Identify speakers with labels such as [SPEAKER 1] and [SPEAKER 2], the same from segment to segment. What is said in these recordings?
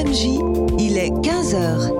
[SPEAKER 1] RMJ, il est 15h.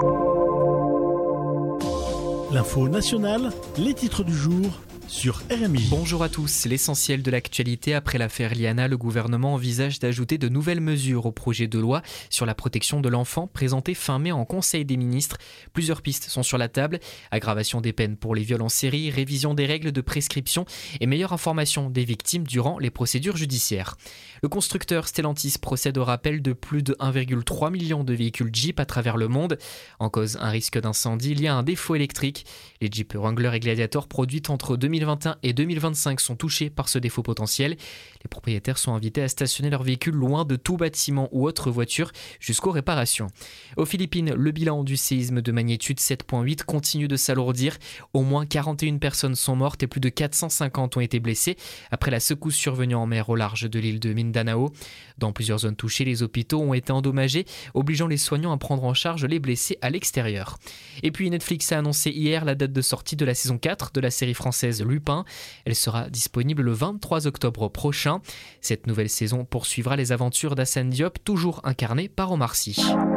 [SPEAKER 2] L'info nationale, les titres du jour sur RMJ.
[SPEAKER 3] Bonjour à tous. L'essentiel de l'actualité après l'affaire Liana, le gouvernement envisage d'ajouter de nouvelles mesures au projet de loi sur la protection de l'enfant présenté fin mai en Conseil des ministres. Plusieurs pistes sont sur la table. Aggravation des peines pour les viols en série, révision des règles de prescription et meilleure information des victimes durant les procédures judiciaires. Le constructeur Stellantis procède au rappel de plus de 1,3 million de véhicules Jeep à travers le monde. En cause un risque d'incendie lié à un défaut électrique. Les Jeep Wrangler et Gladiator produits entre 2021 et 2025 sont touchés par ce défaut potentiel. Les propriétaires sont invités à stationner leurs véhicules loin de tout bâtiment ou autre voiture jusqu'aux réparations. Aux Philippines, le bilan du séisme de magnitude 7.8 continue de s'alourdir. Au moins 41 personnes sont mortes et plus de 450 ont été blessées après la secousse survenue en mer au large de l'île de Mindanao. Dans plusieurs zones touchées, les hôpitaux ont été endommagés, obligeant les soignants à prendre en charge les blessés à l'extérieur. Et puis Netflix a annoncé hier la date de sortie de la saison 4 de la série française Lupin. Elle sera disponible le 23 octobre prochain. Cette nouvelle saison poursuivra les aventures d'Hassane Diop, toujours incarné par Omar Sy.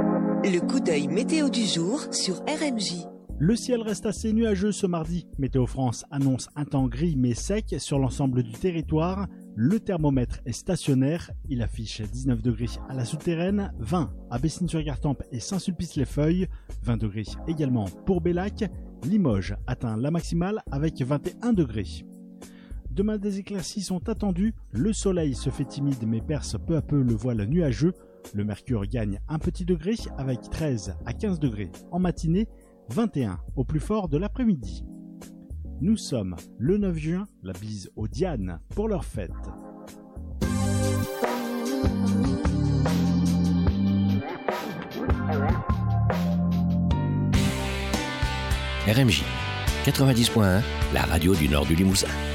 [SPEAKER 1] Le coup d'œil météo du jour sur RMJ.
[SPEAKER 2] Le ciel reste assez nuageux ce mardi. Météo France annonce un temps gris mais sec sur l'ensemble du territoire. Le thermomètre est stationnaire. Il affiche 19 degrés à la Souterraine, 20 à Bessines-sur-Gartempe et Saint-Sulpice-les-Feuilles, 20 degrés également pour Bellac. Limoges atteint la maximale avec 21 degrés. Demain, des éclaircies sont attendues. Le soleil se fait timide mais perce peu à peu le voile nuageux. Le mercure gagne un petit degré avec 13 à 15 degrés en matinée, 21 au plus fort de l'après-midi. Nous sommes le 9 juin, la bise aux Dianes pour leur fête.
[SPEAKER 4] RMJ 90.1, la radio du nord du Limousin.